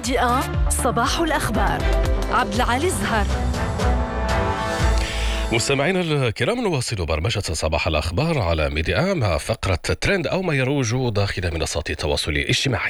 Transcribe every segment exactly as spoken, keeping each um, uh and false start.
ميديا صباح الأخبار. عبد العالي الزهر. مستمعينا الكرام، نواصل برمجة صباح الأخبار على ميديا مع فقرة ترند أو ما يروج داخل منصات التواصل الاجتماعي.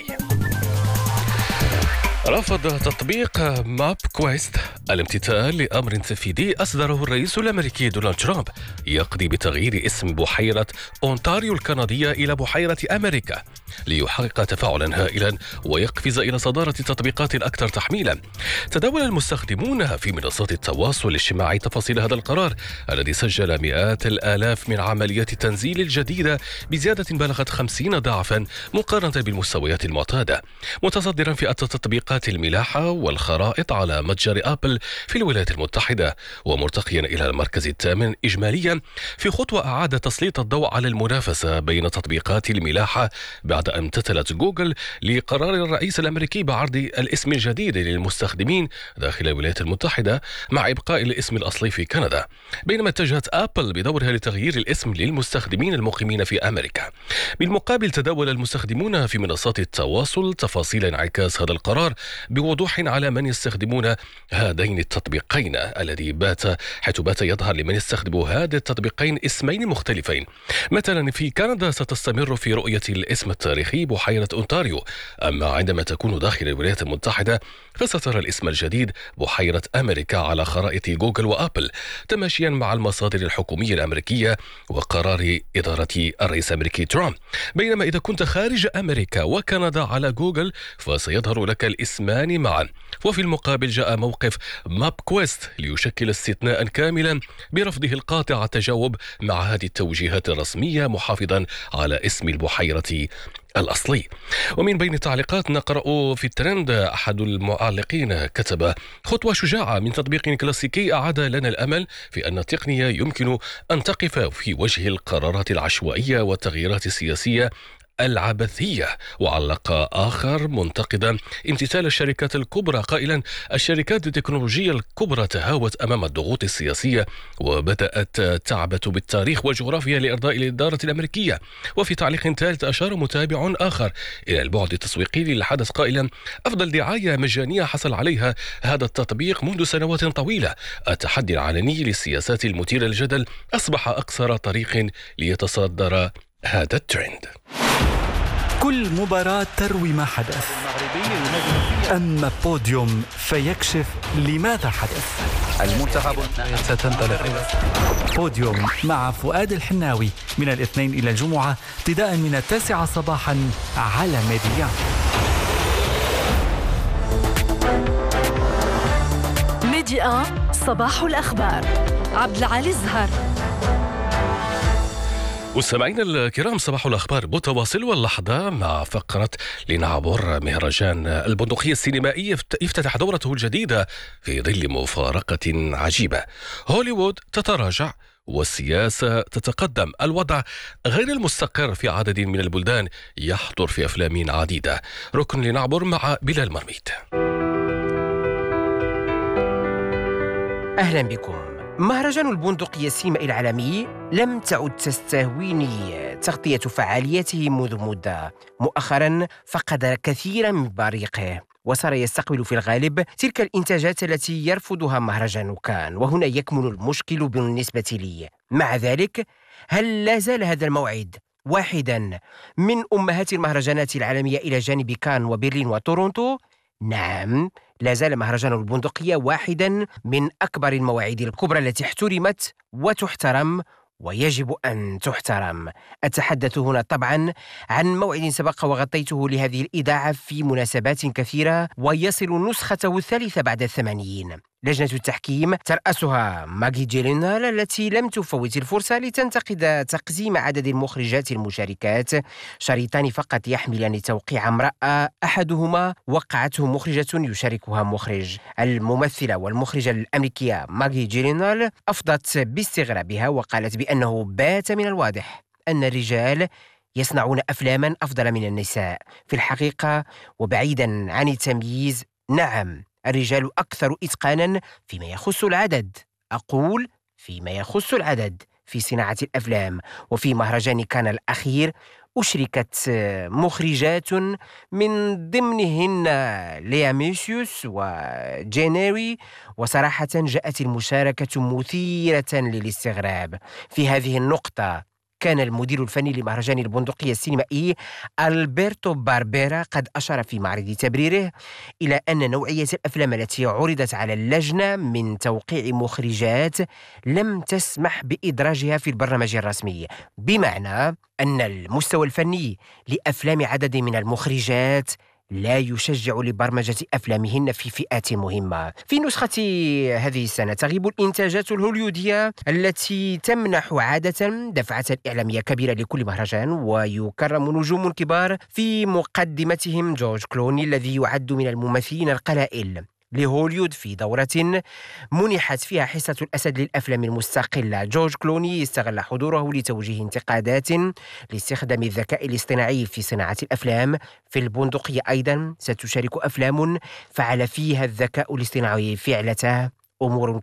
رفض تطبيق ماب كويست الامتثال لأمر تنفيذي أصدره الرئيس الأمريكي دونالد ترامب يقضي بتغيير اسم بحيرة أونتاريو الكندية إلى بحيرة أمريكا ليحقق تفاعلا هائلا ويقفز إلى صدارة تطبيقات أكثر تحميلا. تداول المستخدمون في منصات التواصل الاجتماعي تفاصيل هذا القرار الذي سجل مئات الآلاف من عمليات التنزيل الجديدة بزيادة بلغت خمسين ضعفا مقارنة بالمستويات المعتادة، متصدرا فئة تطبيقات الملاحة والخرائط على متجر أبل في الولايات المتحدة، ومرتقيا إلى المركز الثامن إجماليا في خطوة أعاد تسليط الضوء على المنافسة بين تطبيقات الملاحة بعد أن امتثلت جوجل لقرار الرئيس الأمريكي بعرض الاسم الجديد للمستخدمين داخل الولايات المتحدة مع إبقاء الاسم الأصلي في كندا، بينما اتجهت أبل بدورها لتغيير الاسم للمستخدمين المقيمين في أمريكا. بالمقابل، تداول المستخدمون في منصات التواصل تفاصيل انعكاس هذا القرار بوضوح على من يستخدمون هذين التطبيقين الذي بات حيث بات يظهر لمن يستخدم هذا التطبيقين اسمين مختلفين. مثلا في كندا ستستمر في رؤية الاسم التاريخي بحيرة أونتاريو، أما عندما تكون داخل الولايات المتحدة فسترى الاسم الجديد بحيرة أمريكا على خرائط جوجل وآبل، تماشيا مع المصادر الحكومية الأمريكية وقرار إدارة الرئيس الأمريكي ترامب. بينما إذا كنت خارج أمريكا وكندا على جوجل فسيظهر لك الاسمان معا. وفي المقابل جاء موقف ماب كويست ليشكل استثناء كاملا برفضه القاطع التجاوب مع هذه التوجيهات الرسمية محافظا على اسم البحيرة الأصلي. ومن بين التعليقات نقرأ في الترند أحد المعلقين كتب: خطوة شجاعة من تطبيق كلاسيكي أعاد لنا الأمل في أن التقنية يمكن أن تقف في وجه القرارات العشوائية والتغييرات السياسية العبثية. وعلق آخر منتقدا امتثال الشركات الكبرى قائلا: الشركات التكنولوجية الكبرى تهاوت أمام الضغوط السياسية وبدأت تعبث بالتاريخ والجغرافيا لإرضاء الإدارة الأمريكية. وفي تعليق ثالث أشار متابع آخر إلى البعد التسويقي للحدث قائلا: أفضل دعاية مجانية حصل عليها هذا التطبيق منذ سنوات طويلة. التحدي العلني للسياسات المثيرة للجدل أصبح أقصر طريق ليتصدر هذا الترند. كل مباراة تروي ما حدث، أما بوديوم فيكشف لماذا حدث. المنتخب ستنطلق. بوديوم مع فؤاد الحناوي من الاثنين إلى الجمعة ابتداء من التاسعة صباحا على ميديا. ميديا صباح الأخبار. عبد العالي الزهر. مستمعينا الكرام، صباح الأخبار متواصل، واللحظة مع فقرة لنعبر مهرجان البندقية السينمائي يفتتح دورته الجديدة في ظل مفارقة عجيبة. هوليوود تتراجع والسياسة تتقدم، الوضع غير المستقر في عدد من البلدان يحضر في أفلام عديدة. ركن لنعبر مع بلال مرميت. أهلا بكم. مهرجان البندقية السينمائي العالمي لم تعد تستهويني تغطية فعالياته منذ مدة. مؤخرا فقد كثيرا من بريقه وصار يستقبل في الغالب تلك الإنتاجات التي يرفضها مهرجان كان، وهنا يكمن المشكل بالنسبة لي. مع ذلك، هل لا زال هذا الموعد واحدا من أمهات المهرجانات العالمية إلى جانب كان وبرلين وتورونتو؟ نعم، لا زال مهرجان البندقية واحدا من أكبر المواعيد الكبرى التي احترمت وتحترم ويجب أن تحترم. أتحدث هنا طبعا عن موعد سبق وغطيته لهذه الإذاعة في مناسبات كثيرة ويصل نسخته الثالثة بعد الثمانين. لجنة التحكيم ترأسها ماغي جيلينال التي لم تفوت الفرصة لتنتقد تقسيم عدد المخرجات المشاركات، شريطان فقط يحملان توقيع امرأة، أحدهما وقعته مخرجة يشاركها مخرج. الممثلة والمخرجة الأمريكية ماغي جيلينال أفضت باستغرابها وقالت بأنه بات من الواضح أن الرجال يصنعون أفلاما أفضل من النساء. في الحقيقة وبعيدا عن التمييز، نعم، الرجال أكثر إتقانا فيما يخص العدد، أقول فيما يخص العدد في صناعة الأفلام. وفي مهرجان كان الأخير أشركت مخرجات من ضمنهن ليا ميسيوس وجينيري، وصراحة جاءت المشاركة مثيرة للاستغراب. في هذه النقطة كان المدير الفني لمهرجان البندقية السينمائي ألبرتو باربيرا قد أشار في معرض تبريره إلى أن نوعية الأفلام التي عرضت على اللجنة من توقيع مخرجات لم تسمح بإدراجها في البرنامج الرسمي، بمعنى أن المستوى الفني لأفلام عدد من المخرجات لا يشجع لبرمجة أفلامهن في فئات مهمة. في نسخة هذه السنة تغيب الإنتاجات الهوليودية التي تمنح عادة دفعة إعلامية كبيرة لكل مهرجان، ويكرم نجوم كبار في مقدمتهم جورج كلوني الذي يعد من الممثلين القلائل لهوليود في دورة منحت فيها حصة الأسد للأفلام المستقلة. جورج كلوني استغل حضوره لتوجيه انتقادات لاستخدام الذكاء الاصطناعي في صناعة الأفلام. في البندقية أيضا ستشارك أفلام فعل فيها الذكاء الاصطناعي فعلته أمور